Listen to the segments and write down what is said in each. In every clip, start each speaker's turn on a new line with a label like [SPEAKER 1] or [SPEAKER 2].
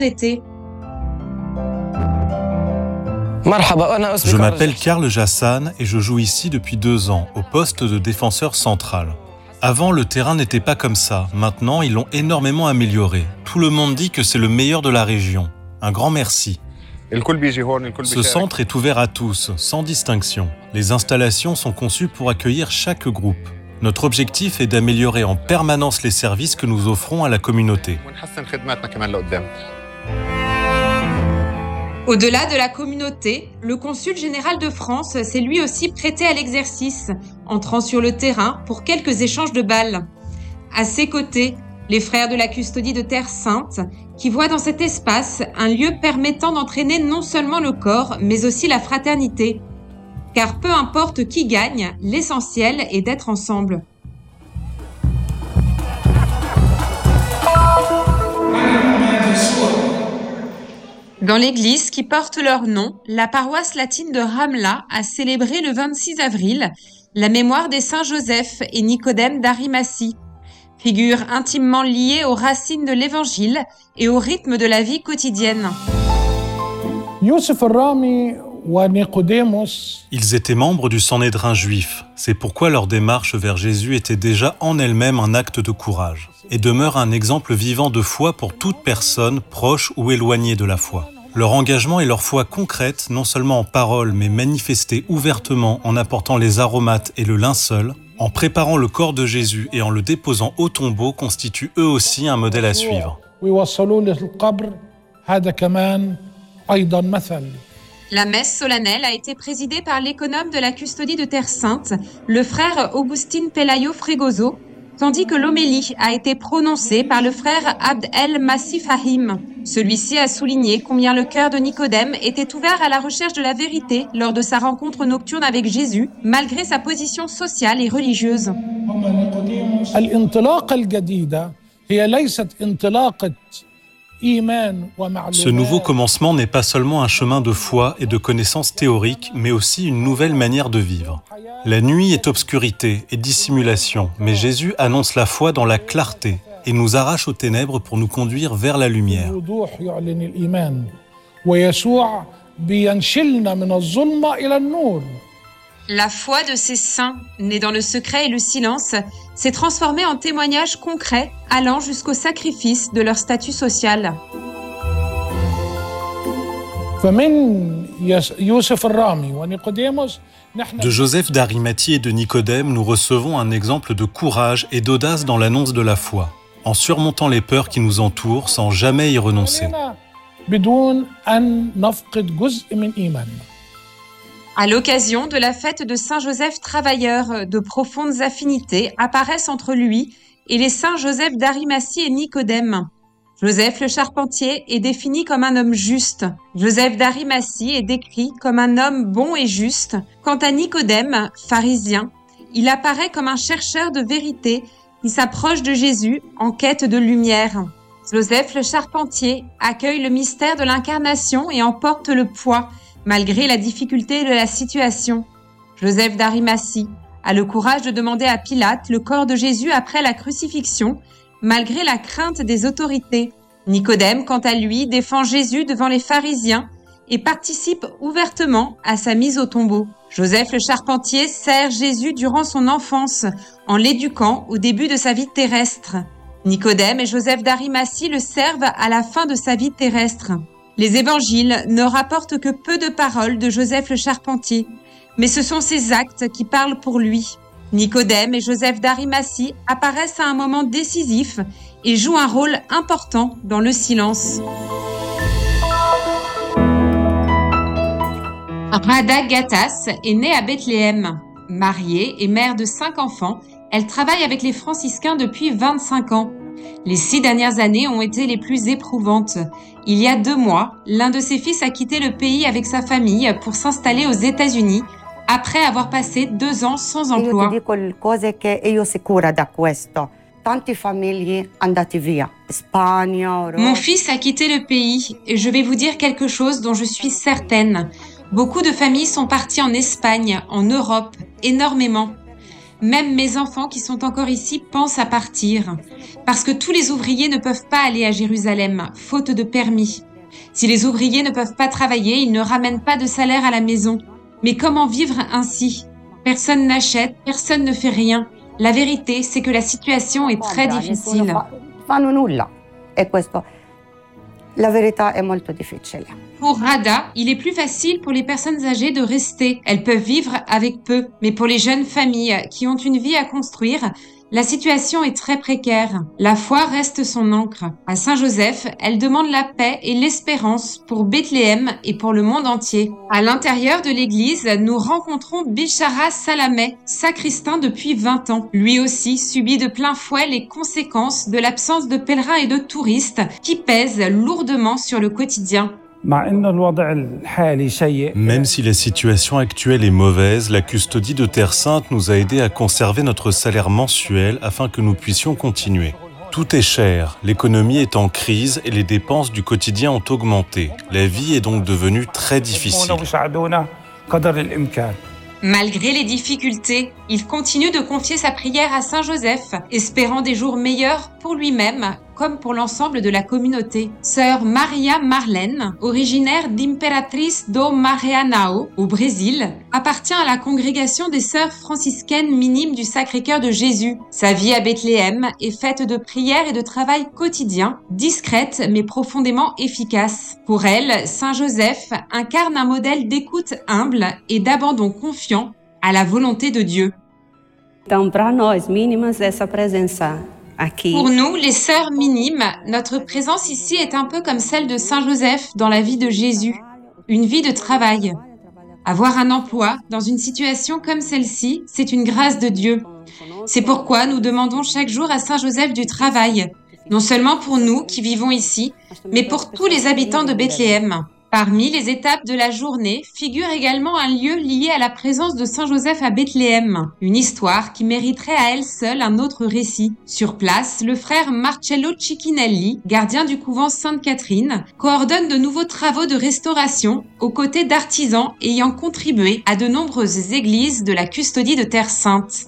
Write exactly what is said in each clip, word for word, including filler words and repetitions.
[SPEAKER 1] été.
[SPEAKER 2] Je m'appelle Karl Jassan et je joue ici depuis deux ans, au poste de défenseur central. Avant, le terrain n'était pas comme ça. Maintenant, ils l'ont énormément amélioré. Tout le monde dit que c'est le meilleur de la région. Un grand merci. Ce centre est ouvert à tous, sans distinction. Les installations sont conçues pour accueillir chaque groupe. Notre objectif est d'améliorer en permanence les services que nous offrons à la communauté.
[SPEAKER 1] Au-delà de la communauté, le consul général de France s'est lui aussi prêté à l'exercice, entrant sur le terrain pour quelques échanges de balles. À ses côtés, les frères de la custodie de Terre Sainte, qui voient dans cet espace un lieu permettant d'entraîner non seulement le corps, mais aussi la fraternité. Car peu importe qui gagne, l'essentiel est d'être ensemble. Dans l'église qui porte leur nom, la paroisse latine de Ramla a célébré le vingt-six avril la mémoire des saints Joseph et Nicodème d'Arimathie, figures intimement liées aux racines de l'Évangile et au rythme de la vie quotidienne.
[SPEAKER 2] Ils étaient membres du Sanhédrin juif. C'est pourquoi leur démarche vers Jésus était déjà en elle-même un acte de courage et demeure un exemple vivant de foi pour toute personne proche ou éloignée de la foi. Leur engagement et leur foi concrète, non seulement en parole, mais manifestée ouvertement en apportant les aromates et le linceul, en préparant le corps de Jésus et en le déposant au tombeau, constituent eux aussi un modèle à suivre.
[SPEAKER 1] La messe solennelle a été présidée par l'économe de la custodie de Terre Sainte, le frère Augustin Pelayo Fregoso, tandis que l'homélie a été prononcée par le frère Abd el-Masih Fahim. Celui-ci a souligné combien le cœur de Nicodème était ouvert à la recherche de la vérité lors de sa rencontre nocturne avec Jésus, malgré sa position sociale et religieuse.
[SPEAKER 2] Ce nouveau commencement n'est pas seulement un chemin de foi et de connaissances théoriques, mais aussi une nouvelle manière de vivre. La nuit est obscurité et dissimulation, mais Jésus annonce la foi dans la clarté et nous arrache aux ténèbres pour nous conduire vers la lumière.
[SPEAKER 1] La foi de ces saints, née dans le secret et le silence, s'est transformée en témoignage concret, allant jusqu'au sacrifice de leur statut social.
[SPEAKER 2] De Joseph d'Arimathie et de Nicodème, nous recevons un exemple de courage et d'audace dans l'annonce de la foi, en surmontant les peurs qui nous entourent sans jamais y renoncer.
[SPEAKER 1] À l'occasion de la fête de Saint Joseph Travailleur, de profondes affinités apparaissent entre lui et les saints Joseph d'Arimathie et Nicodème. Joseph le charpentier est défini comme un homme juste. Joseph d'Arimathie est décrit comme un homme bon et juste. Quant à Nicodème, pharisien, il apparaît comme un chercheur de vérité qui s'approche de Jésus en quête de lumière. Joseph le charpentier accueille le mystère de l'incarnation et en porte le poids, malgré la difficulté de la situation. Joseph d'Arimathie a le courage de demander à Pilate le corps de Jésus après la crucifixion, malgré la crainte des autorités. Nicodème, quant à lui, défend Jésus devant les pharisiens et participe ouvertement à sa mise au tombeau. Joseph le charpentier sert Jésus durant son enfance, en l'éduquant au début de sa vie terrestre. Nicodème et Joseph d'Arimathie le servent à la fin de sa vie terrestre. Les évangiles ne rapportent que peu de paroles de Joseph le charpentier, mais ce sont ses actes qui parlent pour lui. Nicodème et Joseph d'Arimathie apparaissent à un moment décisif et jouent un rôle important dans le silence. Rada Gattas est née à Bethléem. Mariée et mère de cinq enfants, elle travaille avec les franciscains depuis vingt-cinq ans. Les six dernières années ont été les plus éprouvantes. Il y a deux mois, l'un de ses fils a quitté le pays avec sa famille pour s'installer aux États-Unis après avoir passé deux ans sans emploi. Mon fils a quitté le pays et je vais vous dire quelque chose dont je suis certaine. Beaucoup de familles sont parties en Espagne, en Europe, énormément. Même mes enfants qui sont encore ici pensent à partir. Parce que tous les ouvriers ne peuvent pas aller à Jérusalem, faute de permis. Si les ouvriers ne peuvent pas travailler, ils ne ramènent pas de salaire à la maison. Mais comment vivre ainsi? Personne n'achète, personne ne fait rien. La vérité, c'est que la situation est très difficile.
[SPEAKER 3] La verità è molto difficile.
[SPEAKER 1] Pour Rada, il est plus facile pour les personnes âgées de rester. Elles peuvent vivre avec peu. Mais pour les jeunes familles qui ont une vie à construire, la situation est très précaire. La foi reste son encre. À Saint-Joseph, elle demande la paix et l'espérance pour Bethléem et pour le monde entier. À l'intérieur de l'église, nous rencontrons Bichara Salameh, sacristain depuis vingt ans. Lui aussi subit de plein fouet les conséquences de l'absence de pèlerins et de touristes qui pèsent lourdement sur le quotidien.
[SPEAKER 2] Même si la situation actuelle est mauvaise, la custodie de Terre Sainte nous a aidés à conserver notre salaire mensuel afin que nous puissions continuer. Tout est cher, l'économie est en crise et les dépenses du quotidien ont augmenté. La vie est donc devenue très difficile.
[SPEAKER 1] Malgré les difficultés, il continue de confier sa prière à Saint-Joseph, espérant des jours meilleurs pour lui-même comme pour l'ensemble de la communauté. Sœur Maria Marlene, originaire d'Imperatriz do Maranhão, au Brésil, appartient à la congrégation des sœurs franciscaines minimes du Sacré-Cœur de Jésus. Sa vie à Bethléem est faite de prières et de travail quotidien, discrète mais profondément efficace. Pour elle, Saint-Joseph incarne un modèle d'écoute humble et d'abandon confiant à la volonté de Dieu. Pour nous, les sœurs minimes, notre présence ici est un peu comme celle de Saint-Joseph dans la vie de Jésus, une vie de travail. Avoir un emploi dans une situation comme celle-ci, c'est une grâce de Dieu. C'est pourquoi nous demandons chaque jour à Saint-Joseph du travail, non seulement pour nous qui vivons ici, mais pour tous les habitants de Bethléem. Parmi les étapes de la journée figure également un lieu lié à la présence de Saint-Joseph à Bethléem, une histoire qui mériterait à elle seule un autre récit. Sur place, le frère Marcello Cicchinelli, gardien du couvent Sainte-Catherine, coordonne de nouveaux travaux de restauration aux côtés d'artisans ayant contribué à de nombreuses églises de la custodie de Terre Sainte.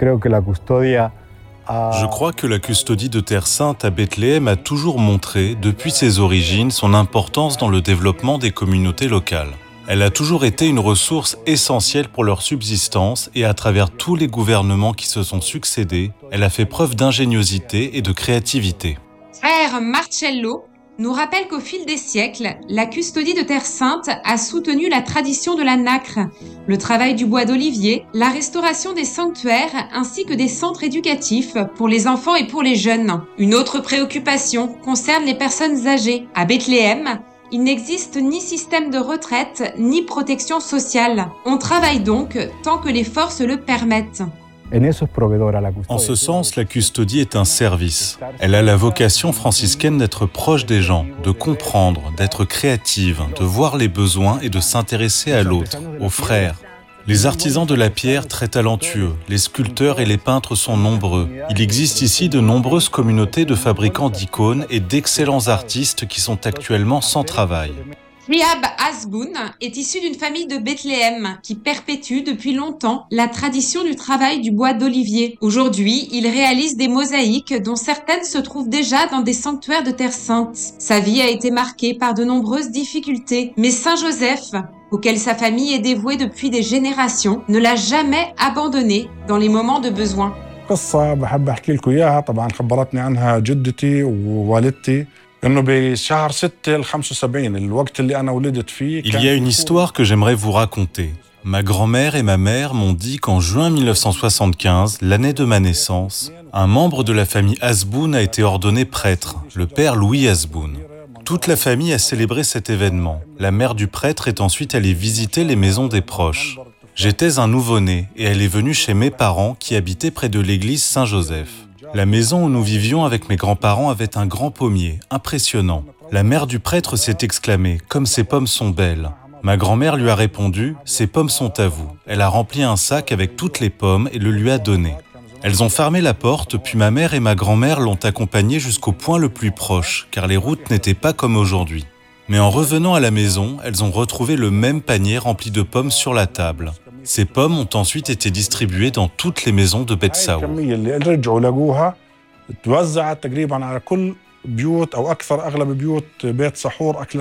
[SPEAKER 2] Je crois que la custodie de Terre Sainte à Bethléem a toujours montré, depuis ses origines, son importance dans le développement des communautés locales. Elle a toujours été une ressource essentielle pour leur subsistance et à travers tous les gouvernements qui se sont succédés, elle a fait preuve d'ingéniosité et de créativité.
[SPEAKER 1] Frère Marcello nous rappelle qu'au fil des siècles, la custodie de Terre Sainte a soutenu la tradition de la nacre, le travail du bois d'olivier, la restauration des sanctuaires ainsi que des centres éducatifs pour les enfants et pour les jeunes. Une autre préoccupation concerne les personnes âgées. À Bethléem, il n'existe ni système de retraite ni protection sociale. On travaille donc tant que les forces le permettent.
[SPEAKER 2] En ce sens, la custodie est un service. Elle a la vocation franciscaine d'être proche des gens, de comprendre, d'être créative, de voir les besoins et de s'intéresser à l'autre, aux frères. Les artisans de la pierre très talentueux, les sculpteurs et les peintres sont nombreux. Il existe ici de nombreuses communautés de fabricants d'icônes et d'excellents artistes qui sont actuellement sans travail.
[SPEAKER 1] Riab Hasboun est issu d'une famille de Bethléem qui perpétue depuis longtemps la tradition du travail du bois d'olivier. Aujourd'hui, il réalise des mosaïques dont certaines se trouvent déjà dans des sanctuaires de Terre Sainte. Sa vie a été marquée par de nombreuses difficultés, mais Saint-Joseph, auquel sa famille est dévouée depuis des générations, ne l'a jamais abandonné dans les moments de besoin.
[SPEAKER 2] Il y a une histoire que j'aimerais vous raconter. Ma grand-mère et ma mère m'ont dit qu'en juin mille neuf cent soixante-quinze, l'année de ma naissance, un membre de la famille Hasboun a été ordonné prêtre, le père Louis Hasboun. Toute la famille a célébré cet événement. La mère du prêtre est ensuite allée visiter les maisons des proches. J'étais un nouveau-né et elle est venue chez mes parents qui habitaient près de l'église Saint-Joseph. La maison où nous vivions avec mes grands-parents avait un grand pommier, impressionnant. La mère du prêtre s'est exclamée « Comme ces pommes sont belles !» Ma grand-mère lui a répondu « Ces pommes sont à vous ». Elle a rempli un sac avec toutes les pommes et le lui a donné. Elles ont fermé la porte, puis ma mère et ma grand-mère l'ont accompagnée jusqu'au point le plus proche, car les routes n'étaient pas comme aujourd'hui. Mais en revenant à la maison, elles ont retrouvé le même panier rempli de pommes sur la table. Ces pommes ont ensuite été distribuées dans toutes les maisons de Beit Saou.